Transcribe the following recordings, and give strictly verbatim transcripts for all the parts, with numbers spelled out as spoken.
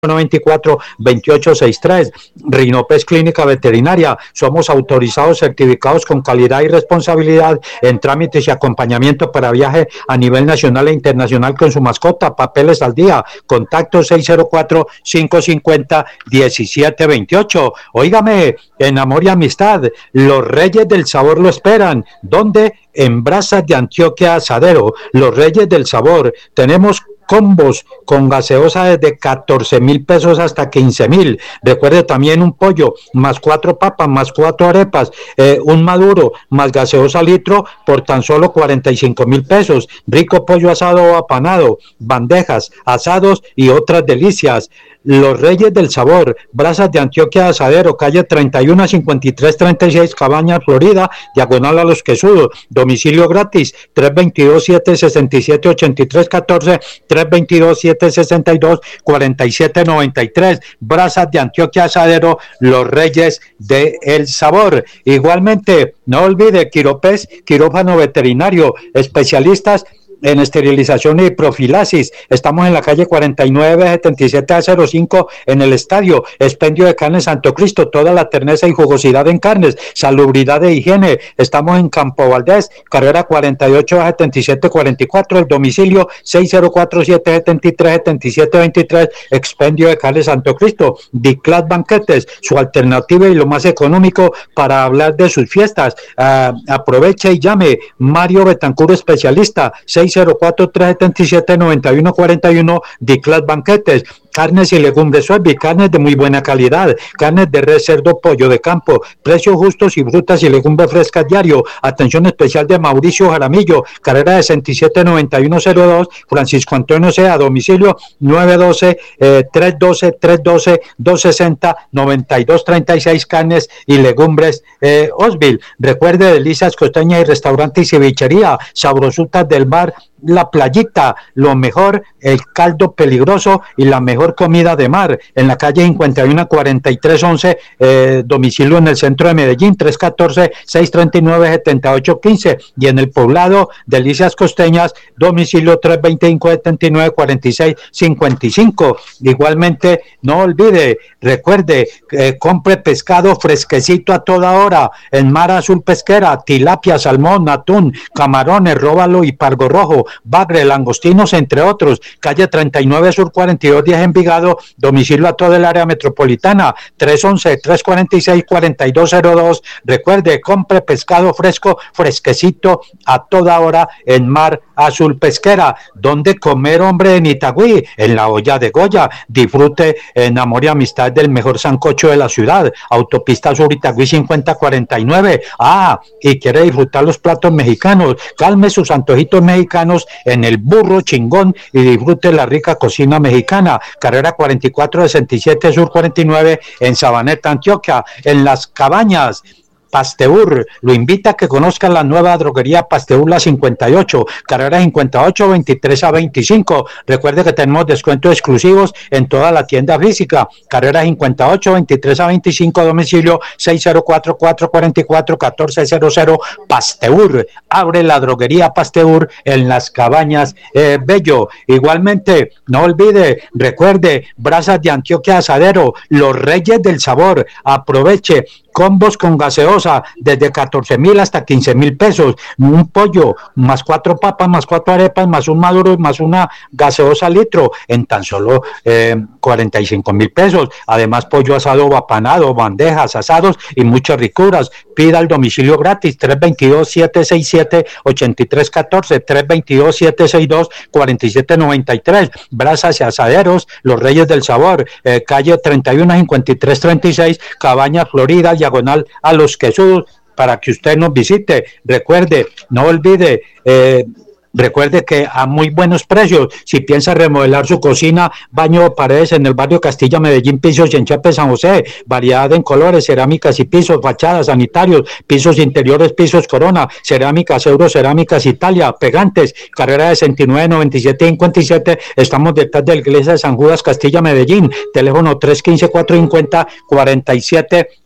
veinticuatro veintiocho sesenta y tres. Rinopes Clínica Veterinaria. Somos autorizados, certificados con calidad y responsabilidad en trámites y acompañamiento para viaje a nivel nacional e internacional con su mascota. Papeles al día. Contacto seis cero cuatro, cinco cinco cero, uno siete dos ocho. Óigame, en amor y amistad, los Reyes del Sabor lo esperan. ¿Dónde? En Brazas de Antioquia Asadero. Los Reyes del Sabor. Tenemos combos con gaseosa desde catorce mil pesos hasta quince mil. Recuerde también un pollo, más cuatro papas, más cuatro arepas, eh, un maduro, más gaseosa litro por tan solo cuarenta y cinco mil pesos. Rico pollo asado o apanado, bandejas, asados y otras delicias. Los Reyes del Sabor, Brazas de Antioquia Asadero, calle treinta y uno, cincuenta y tres, treinta y seis, Cabañas, Florida, diagonal a Los Quesudos. Domicilio gratis, tres dos dos, siete seis siete, ocho tres uno cuatro, tres dos dos, siete seis dos, cuatro siete nueve tres. Brazas de Antioquia Asadero, Los Reyes del Sabor. Igualmente, no olvide, Quiropes, quirófano veterinario, especialistas en esterilización y profilaxis. Estamos en la calle cuarenta y nueve, setenta y siete a cero cinco en el estadio. Expendio de carne Santo Cristo, toda la terneza y jugosidad en carnes, salubridad e higiene. Estamos en Campo Valdés, carrera cuarenta y ocho a setenta y siete cuarenta y cuatro, el domicilio seis cero cuatro, siete siete tres, siete siete dos tres. Expendio de carne Santo Cristo. Diclas Banquetes, su alternativa y lo más económico para hablar de sus fiestas. Uh, aproveche y llame. Mario Betancur, especialista, seis cero cuatro, tres siete siete, nueve uno cuatro uno. Diclas Banquetes. Carnes y legumbres Suebi, carnes de muy buena calidad, carnes de res, cerdo, pollo de campo, precios justos y frutas y legumbres frescas diario. Atención especial de Mauricio Jaramillo, carrera de sesenta y siete noventa y uno cero dos, Francisco Antonio Sea, domicilio nueve uno dos, tres uno dos, tres uno dos, dos seis cero, nueve dos tres seis. Carnes y legumbres eh, Osville. Recuerde, delicias costeñas y restaurante y cevichería, sabrosutas del mar, La Playita, lo mejor, el caldo peligroso y la mejor comida de mar, en la calle cincuenta y uno, cuarenta y tres once, eh, domicilio en el centro de Medellín, tres uno cuatro, seis tres nueve, siete ocho uno cinco, y en el Poblado, delicias costeñas, domicilio tres dos cinco, siete nueve, cuatro seis cinco cinco. Igualmente, no olvide, recuerde, eh, compre pescado fresquecito a toda hora, en Mar Azul Pesquera, tilapia, salmón, atún, camarones, róbalo y pargo rojo, bagre, langostinos, entre otros. Calle treinta y nueve Sur cuarenta y dos diez Envigado, domicilio a toda el área metropolitana, tres once, tres cuarenta y seis, cuarenta y dos cero dos. Recuerde, compre pescado fresco, fresquecito a toda hora en Mar Azul Pesquera. ¿Dónde comer, hombre? En Itagüí, en la olla de Goya. Disfrute en amor y amistad del mejor sancocho de la ciudad. Autopista Sur Itagüí cincuenta cuarenta y nueve. Ah, y quiere disfrutar los platos mexicanos. Calme sus antojitos mexicanos en el Burro Chingón y disfrute la rica cocina mexicana. Carrera cuarenta y cuatro, sesenta y siete Sur cuarenta y nueve en Sabaneta, Antioquia. En Las Cabañas, Pasteur lo invita a que conozca la nueva droguería Pasteur La cincuenta y ocho, carrera cincuenta y ocho, veintitrés a veinticinco. Recuerde que tenemos descuentos exclusivos en toda la tienda física. Carrera cincuenta y ocho, veintitrés a veinticinco, domicilio seis cero cuatro, cuatro cuatro cuatro, uno cuatro cero cero. Pasteur, abre la droguería Pasteur en Las Cabañas, eh, Bello. Igualmente, no olvide, recuerde, Brazas de Antioquia Asadero, Los Reyes del Sabor. Aproveche, combos con gaseosa desde catorce mil hasta quince mil pesos, un pollo, más cuatro papas, más cuatro arepas, más un maduro, más una gaseosa litro, en tan solo eh, cuarenta y cinco mil pesos. Además, pollo asado o apanado, bandejas, asados y muchas ricuras. Pida el domicilio gratis, tres dos dos, siete seis siete, ocho tres uno cuatro, tres dos dos, siete seis dos, cuatro siete nueve tres. Brazas y Asaderos, Los Reyes del Sabor, eh, calle treinta y uno, cincuenta y tres treinta y seis, Cabañas, Florida, diagonal a Los Quesudos, para que usted nos visite. Recuerde, no olvide, eh, recuerde que a muy buenos precios. Si piensa remodelar su cocina, baño o paredes en el barrio Castilla, Medellín, pisos y en Chepe, San José, variedad en colores, cerámicas y pisos, fachadas, sanitarios, pisos interiores, pisos Corona, cerámicas Euro, cerámicas Italia, pegantes, carrera de sesenta y nueve, noventa y siete, cincuenta y siete. Estamos detrás de la iglesia de San Judas, Castilla, Medellín. Teléfono tres uno cinco, cuatro cinco cero, cuatro siete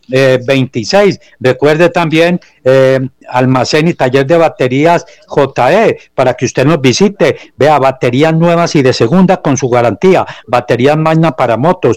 eh, veintiséis. Recuerde también eh, almacén y taller de baterías J E para que usted nos visite. Vea, baterías nuevas y de segunda con su garantía, baterías Magna para motos,